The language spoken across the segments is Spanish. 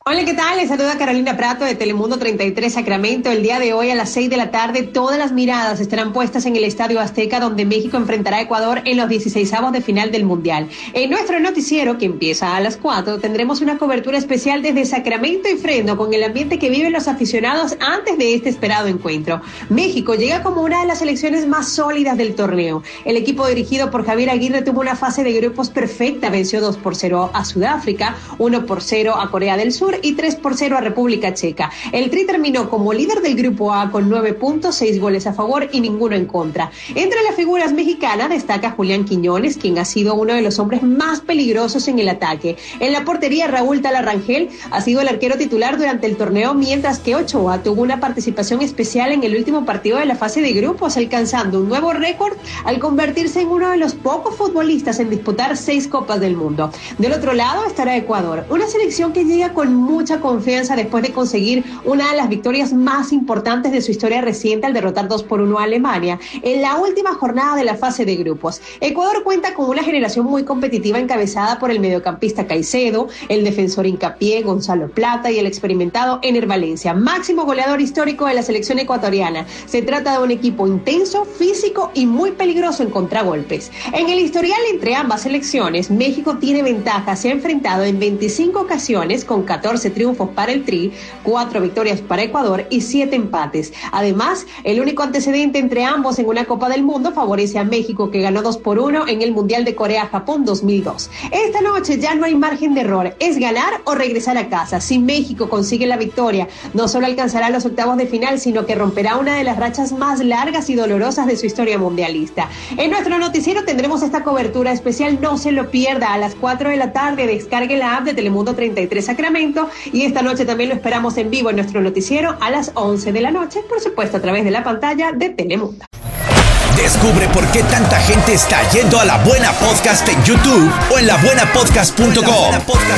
Hola, ¿qué tal? Les saluda Carolina Prato de Telemundo 33 Sacramento. El día de hoy a las 6 de la tarde todas las miradas estarán puestas en el Estadio Azteca, donde México enfrentará a Ecuador en los 16avos de final del Mundial. En nuestro noticiero, que empieza a las 4, tendremos una cobertura especial desde Sacramento y Fresno con el ambiente que viven los aficionados antes de este esperado encuentro. México llega como una de las selecciones más sólidas del torneo. El equipo dirigido por Javier Aguirre tuvo una fase de grupos perfecta, venció 2-0 a Sudáfrica, 1-0 a Corea del Sur y 3-0 a República Checa. El Tri terminó como líder del grupo A con 9 puntos, 6 goles a favor y ninguno en contra. Entre las figuras mexicanas destaca Julián Quiñones, quien ha sido uno de los hombres más peligrosos en el ataque. En la portería, Raúl Talarrangel ha sido el arquero titular durante el torneo, mientras que Ochoa tuvo una participación especial en el último partido de la fase de grupos, alcanzando un nuevo récord al convertirse en uno de los pocos futbolistas en disputar 6 Copas del Mundo. Del otro lado estará Ecuador, una selección que llega con mucha confianza después de conseguir una de las victorias más importantes de su historia reciente al derrotar 2-1 a Alemania en la última jornada de la fase de grupos. Ecuador cuenta con una generación muy competitiva encabezada por el mediocampista Caicedo, el defensor Hincapié, Gonzalo Plata y el experimentado Ener Valencia, máximo goleador histórico de la selección ecuatoriana. Se trata de un equipo intenso, físico y muy peligroso en contragolpes. En el historial entre ambas selecciones, México tiene ventaja, se ha enfrentado en 25 ocasiones con 14 triunfos para el Tri, 4 victorias para Ecuador y 7 empates. Además, el único antecedente entre ambos en una Copa del Mundo favorece a México, que ganó 2-1 en el Mundial de Corea-Japón 2002. Esta noche ya no hay margen de error, es ganar o regresar a casa. Si México consigue la victoria, no solo alcanzará los octavos de final, sino que romperá una de las rachas más largas y dolorosas de su historia mundialista. En nuestro noticiero tendremos esta cobertura especial, no se lo pierda, a las 4 de la tarde. Descargue la app de Telemundo 33 Sacramento, y esta noche también lo esperamos en vivo en nuestro noticiero a las 11 de la noche, por supuesto a través de la pantalla de Telemundo. Descubre por qué tanta gente está yendo a La Buena Podcast en YouTube o en labuenapodcast.com.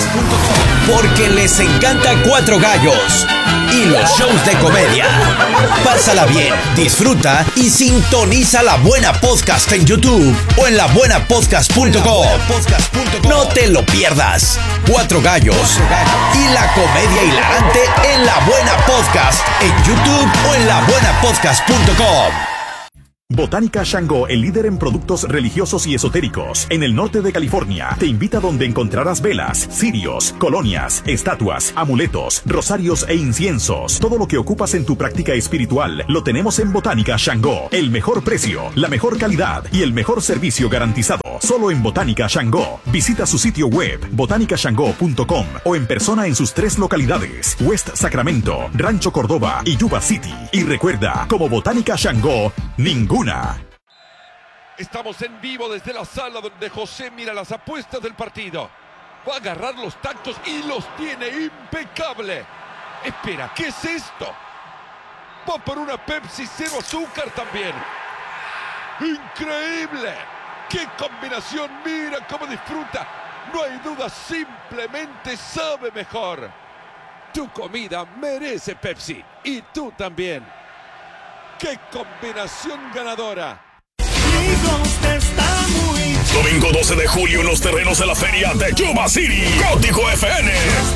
Porque les encanta Cuatro Gallos y los shows de comedia. Pásala bien, disfruta y sintoniza La Buena Podcast en YouTube o en labuenapodcast.com. No te lo pierdas. Cuatro Gallos y la comedia hilarante en La Buena Podcast en YouTube o en labuenapodcast.com. Botánica Shango, el líder en productos religiosos y esotéricos en el norte de California, te invita donde encontrarás velas, cirios, colonias, estatuas, amuletos, rosarios e inciensos. Todo lo que ocupas en tu práctica espiritual lo tenemos en Botánica Shango. El mejor precio, la mejor calidad y el mejor servicio garantizado. Solo en Botánica Shango. Visita su sitio web botanicashango.com o en persona en sus 3 localidades: West Sacramento, Rancho Cordova y Yuba City. Y recuerda, como Botánica Shango, ninguna. Estamos en vivo desde la sala donde José mira las apuestas del partido. Va a agarrar los tactos y los tiene impecable. Espera, ¿qué es esto? Va por una Pepsi cero azúcar también. ¡Increíble! ¡Qué combinación! Mira cómo disfruta. No hay duda, simplemente sabe mejor. Tu comida merece Pepsi. Y tú también. ¡Qué combinación ganadora! Domingo 12 de julio en los terrenos de la feria de Yuba City. Gótico FN.